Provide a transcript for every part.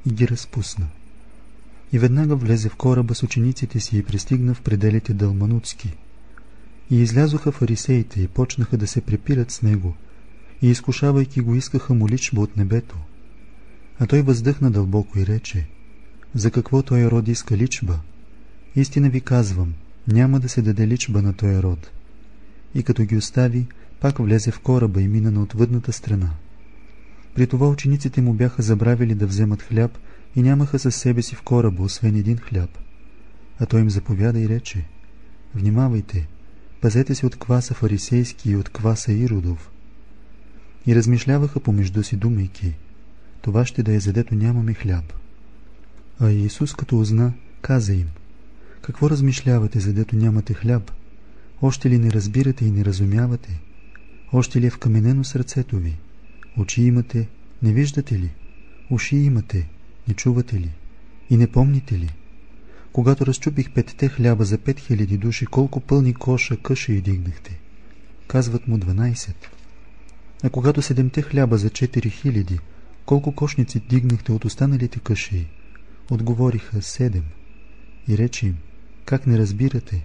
и ги разпусна. И веднага влезе в кораба с учениците си и пристигна в пределите Далманутски. И излязоха фарисеите и почнаха да се препират с него, и изкушавайки го искаха му личба от небето. А той въздъхна дълбоко и рече: за какво той род иска личба? Истина ви казвам, няма да се даде личба на този род. И като ги остави, пак влезе в кораба и мина на отвъдната страна. При това учениците му бяха забравили да вземат хляб и нямаха със себе си в кораба, освен един хляб. А той им заповяда и рече: внимавайте, пазете се от кваса фарисейски и от кваса Иродов. И размишляваха помежду си, думайки: това ще да е, задето нямаме хляб. А Иисус, като узна, каза им: какво размишлявате, задето нямате хляб? Още ли не разбирате и не разумявате? Още ли е вкаменено сърцето ви? Очи имате, не виждате ли? Уши имате, не чувате ли? И не помните ли? Когато разчупих 5 хляба за 5000 души, колко пълни коша къши дигнахте? Казват му 12. А когато 7 хляба за 4000, колко кошници дигнахте от останалите къши? Отговориха 7. И рече им: как не разбирате?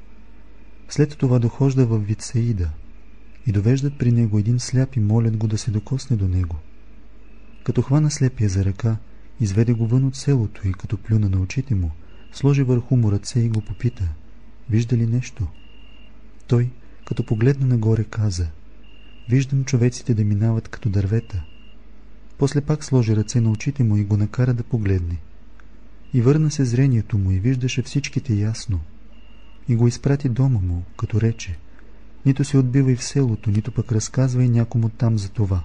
След това дохожда в Витсаида и довеждат при него един сляп и молят го да се докосне до него. Като хвана слепия за ръка, изведе го вън от селото и като плюна на очите му, сложи върху му ръце и го попита: вижда ли нещо? Той, като погледна нагоре, каза: виждам човеците да минават като дървета. После пак сложи ръце на очите му и го накара да погледне. И върна се зрението му и виждаше всичките ясно. И го изпрати дома му, като рече: нито се отбивай в селото, нито пък разказвай някому там за това.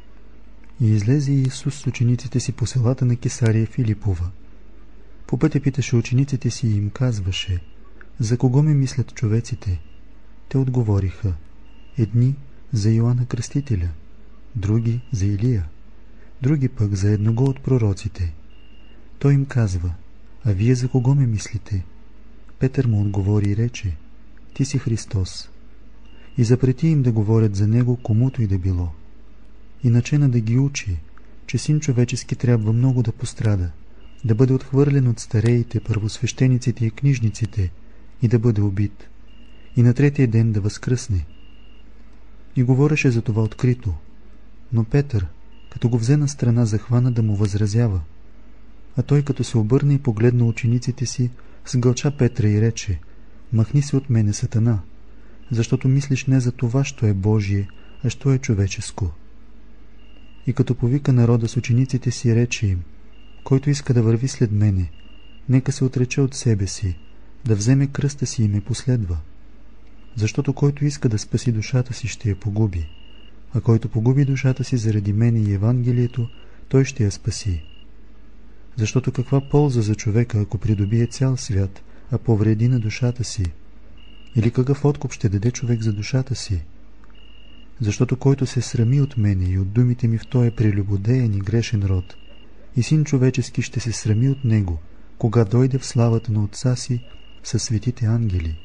И излезе Иисус с учениците си по селата на Кесария Филипова. По пътя питаше учениците си и им казваше: за кого ме мислят човеците? Те отговориха: едни за Йоанна Кръстителя, други за Илия, други пък за едного от пророците. Той им казва: а вие за кого ме мислите? Петър му отговори и рече: ти си Христос. И запрети им да говорят за него комуто и да било. И начена да ги учи, че син човечески трябва много да пострада, да бъде отхвърлен от стареите, първосвещениците и книжниците и да бъде убит, и на третия ден да възкръсне. И говореше за това открито. Но Петър, като го взе на страна, захвана да му възразява. А той, като се обърна и погледна учениците си, сгълча Петра и рече: махни се от мене, Сатана, защото мислиш не за това, що е Божие, а що е човеческо. И като повика народа с учениците си, рече им: който иска да върви след мене, нека се отрече от себе си, да вземе кръста си и ме последва. Защото който иска да спаси душата си, ще я погуби, а който погуби душата си заради мене и Евангелието, той ще я спаси. Защото каква полза за човека, ако придобие цял свят, а повреди на душата си? Или какъв откуп ще даде човек за душата си? Защото който се срами от мене и от думите ми в този прелюбодеян и грешен род, и син човечески ще се срами от него, кога дойде в славата на Отца си със светите ангели.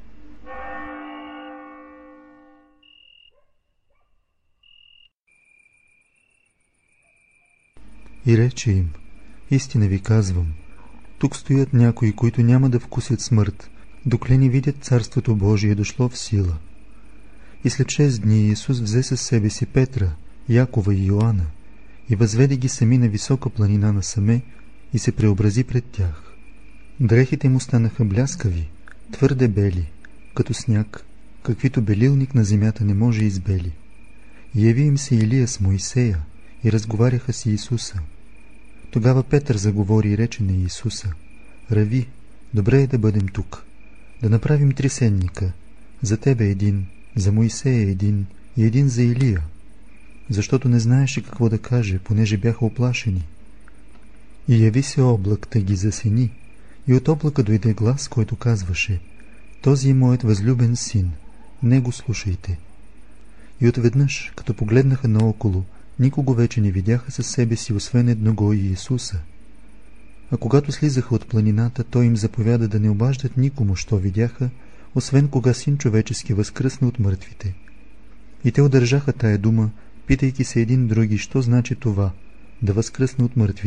И рече им: истина ви казвам, тук стоят някои, които няма да вкусят смърт, докле не видят Царството Божие дошло в сила. И след 6 дни Исус взе със себе си Петра, Якова и Йоанна и възведе ги сами на висока планина насаме и се преобрази пред тях. Дрехите му станаха бляскави, твърде бели, като сняг, каквито белилник на земята не може избели. Яви им се Илия с Моисея и разговаряха с Исуса. Тогава Петър заговори и рече на Исуса: Рави, добре е да бъдем тук, да направим 3 сенника, за тебе един, за Моисея един и един за Илия, защото не знаеше какво да каже, понеже бяха оплашени. И яви се облак, да ги засени, и от облака дойде глас, който казваше: този е моят възлюбен син, него слушайте. И отведнъж, като погледнаха наоколо, никого вече не видяха със себе си, освен едного и Исуса. А когато слизаха от планината, той им заповяда да не обаждат никому, що видяха, освен кога син човечески възкръсне от мъртвите. И те удържаха тая дума, питайки се един други, що значи това, да възкръсне от мъртвите.